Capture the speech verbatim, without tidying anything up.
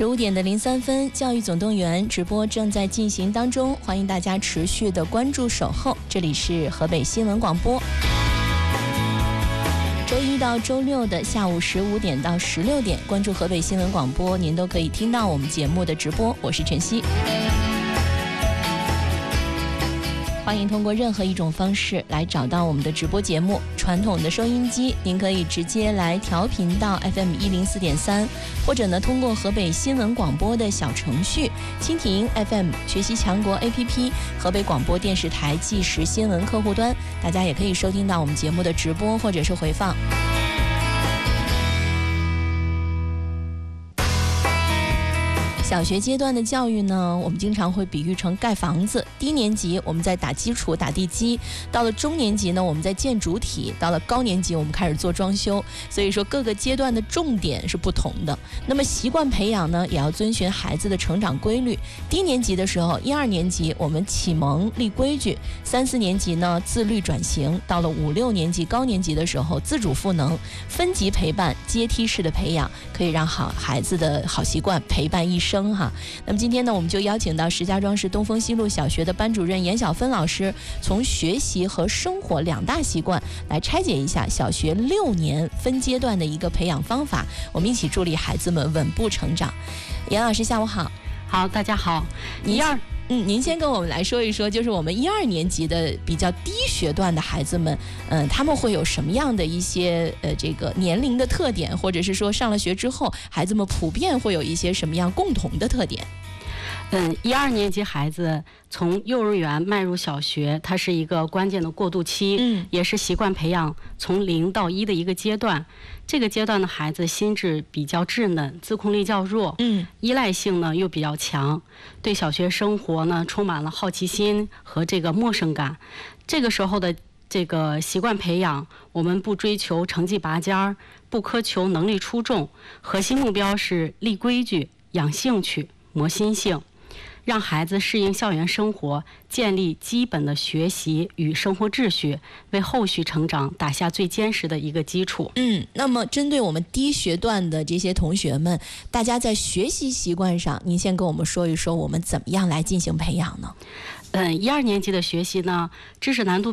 十五点的零三分，教育总动员直播正在进行当中，欢迎大家持续的关注守候。这里是河北新闻广播，周一到周六的下午十五点到十六点，关注河北新闻广播，您都可以听到我们节目的直播。我是晨曦。欢迎通过任何一种方式来找到我们的直播节目。传统的收音机，您可以直接来调频到 F M 一零四点三，或者呢，通过河北新闻广播的小程序、蜻蜓 F M、学习强国 A P P、河北广播电视台即时新闻客户端，大家也可以收听到我们节目的直播或者是回放。小学阶段的教育呢，我们经常会比喻成盖房子。低年级我们在打基础、打地基，到了中年级呢，我们在建主体，到了高年级我们开始做装修。所以说各个阶段的重点是不同的。那么习惯培养呢，也要遵循孩子的成长规律。低年级的时候，一二年级我们启蒙立规矩，三四年级呢自律转型，到了五六年级高年级的时候自主赋能，分级陪伴，阶梯式的培养，可以让好孩子的好习惯陪伴一生。哈，那么今天呢，我们就邀请到石家庄市东风西路小学的班主任严小芬老师，从学习和生活两大习惯来拆解一下小学六年分阶段的一个培养方法，我们一起助力孩子们稳步成长。严老师，下午好。 好，大家好。 一二。嗯，您先跟我们来说一说，就是我们一二年级的比较低学段的孩子们，嗯，他们会有什么样的一些呃这个年龄的特点，或者是说上了学之后，孩子们普遍会有一些什么样共同的特点？ 嗯，一二年级孩子从幼儿园迈入小学，它是一个关键的过渡期，嗯，也是习惯培养从零到一的一个阶段。这个阶段的孩子心智比较稚嫩，自控力较弱，嗯，依赖性呢又比较强，对小学生活呢充满了好奇心和这个陌生感。这个时候的这个习惯培养，我们不追求成绩拔尖儿，不苛求能力出众，核心目标是立规矩、养兴趣、磨心性。让孩子适应校园生活，建立基本的学习与生活秩序，为后续成长打下最坚实的一个基础。 嗯，那么针对我们低学段的这些同学们，大家在学习习惯上，您先跟我们说一说，我们怎么样来进行培养呢？ 嗯，一二年级的学习呢，知识难度